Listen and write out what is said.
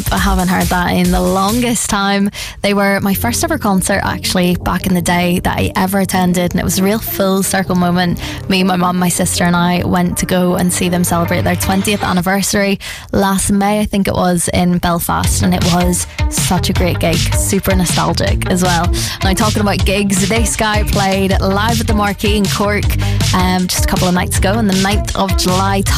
I haven't heard that in the longest time. They were my first ever concert, actually, back in the day that I ever attended, and it was a real full circle moment. Me, my mum, my sister and I went to go and see them celebrate their 20th anniversary last May, I think it was, in Belfast, and it was such a great gig, super nostalgic as well. Now, talking about gigs, this guy played live at the Marquee in Cork just a couple of nights ago on the 9th of July.